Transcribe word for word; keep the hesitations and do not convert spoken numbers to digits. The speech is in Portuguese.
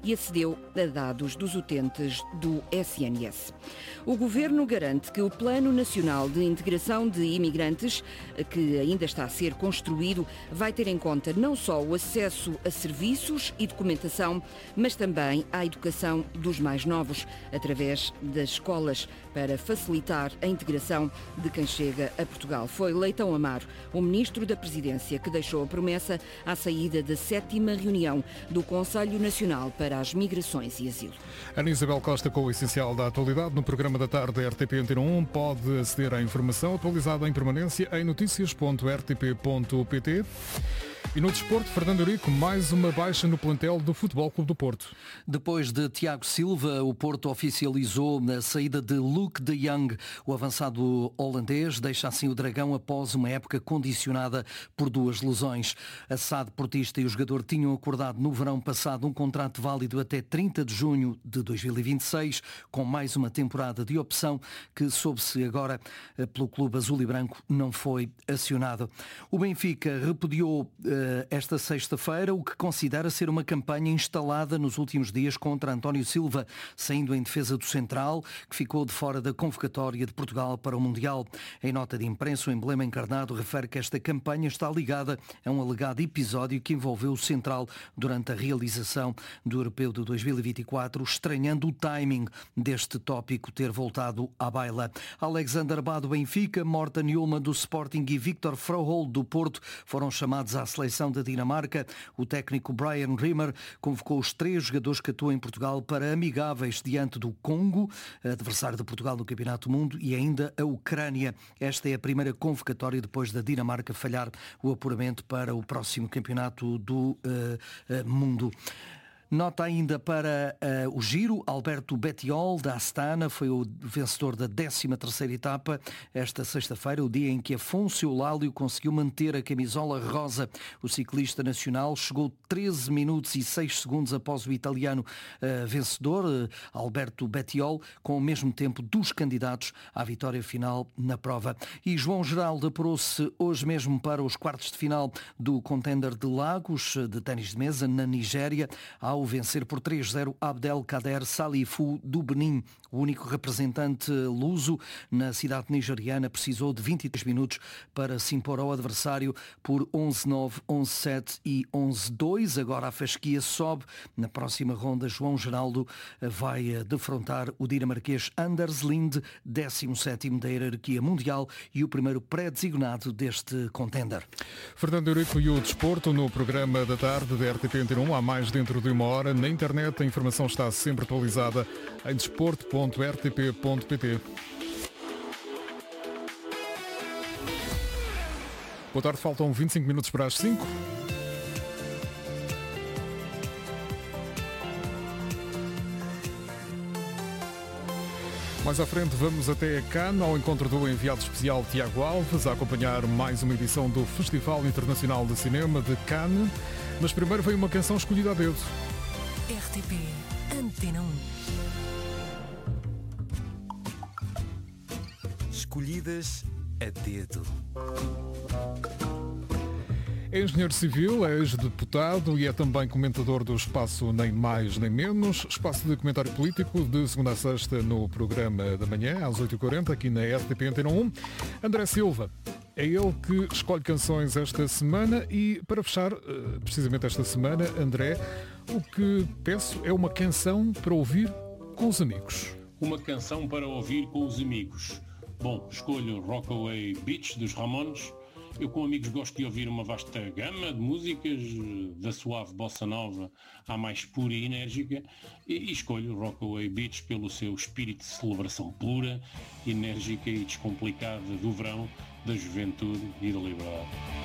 e acedeu a dados dos utentes do S N S. O Governo garante que o Plano Nacional de Integração de Imigrantes, que ainda está a ser construído, vai ter em conta não só o acesso a serviços e documentação, mas também à educação dos mais novos, através das escolas, para facilitar a integração de quem chega a Portugal. Foi Leitão Amaro, o Ministro da Presidência, que deixou a promessa à saída da sétima reunião do Conselho Nacional para as Migrações e Asilo. Ana Isabel Costa com o essencial da atualidade no programa da tarde da R T P Antena um. Pode aceder à informação atualizada em permanência em notícias ponto r t p ponto p t. E no desporto, Fernando Eurico, mais uma baixa no plantel do Futebol Clube do Porto. Depois de Tiago Silva, o Porto oficializou a saída de Luke de Jong. O avançado holandês deixa assim o Dragão após uma época condicionada por duas lesões. A S A D Portista e o jogador tinham acordado no verão passado um contrato válido até trinta de junho de dois mil e vinte e seis, com mais uma temporada de opção que, soube-se agora pelo Clube Azul e Branco, não foi acionado. O Benfica repudiou esta sexta-feira o que considera ser uma campanha instalada nos últimos dias contra António Silva, saindo em defesa do central, que ficou de fora da convocatória de Portugal para o Mundial. Em nota de imprensa, o emblema encarnado refere que esta campanha está ligada a um alegado episódio que envolveu o central durante a realização do Europeu de dois mil e vinte e quatro, estranhando o timing deste tópico ter voltado à baila. Alexander Bá do Benfica, Morten Hjulmand do Sporting e Victor Froholt do Porto foram chamados à seleção da Dinamarca. O técnico Brian Rimmer convocou os três jogadores que atuam em Portugal para amigáveis diante do Congo, adversário de Portugal no Campeonato do Mundo, e ainda a Ucrânia. Esta é a primeira convocatória depois da Dinamarca falhar o apuramento para o próximo Campeonato do uh, uh, Mundo. Nota ainda para uh, o Giro. Alberto Bettiol, da Astana, foi o vencedor da décima terceira etapa esta sexta-feira, o dia em que Afonso Eulálio conseguiu manter a camisola rosa. O ciclista nacional chegou treze minutos e seis segundos após o italiano uh, vencedor, uh, Alberto Bettiol, com o mesmo tempo dos candidatos à vitória final na prova. E João Geraldo apurou-se hoje mesmo para os quartos de final do Contender de Lagos, de ténis de mesa, na Nigéria, ao vencer por três a zero Abdelkader Salifu do Benin. O único representante luso na cidade nigeriana precisou de vinte e três minutos para se impor ao adversário por onze a nove, onze a sete e onze a dois. Agora a fasquia sobe. Na próxima ronda, João Geraldo vai defrontar o dinamarquês Anders Lind, décimo sétimo da hierarquia mundial e o primeiro pré-designado deste contender. Fernando Eurico e o desporto no programa da tarde da R T P Antena um. Há mais dentro de uma hora. Na internet a informação está sempre atualizada em desporto ponto r t p ponto p t. Boa tarde, faltam vinte e cinco minutos para as cinco. Mais à frente vamos até Cannes, ao encontro do enviado especial Tiago Alves, a acompanhar mais uma edição do Festival Internacional de Cinema de Cannes. Mas primeiro veio uma canção escolhida a dedo. R T P Antena um. Escolhidas a dedo. É engenheiro civil, é ex-deputado e é também comentador do Espaço Nem Mais Nem Menos, espaço de comentário político de segunda a sexta no programa da manhã, às oito e quarenta, aqui na R T P Antena um. André Silva. É ele que escolhe canções esta semana e, para fechar, precisamente esta semana, André, o que peço é uma canção para ouvir com os amigos. Uma canção para ouvir com os amigos. Bom, escolho Rockaway Beach, dos Ramones. Eu com amigos gosto de ouvir uma vasta gama de músicas, da suave bossa nova à mais pura e enérgica, e escolho Rockaway Beach pelo seu espírito de celebração pura, enérgica e descomplicada do verão, da juventude e da liberdade.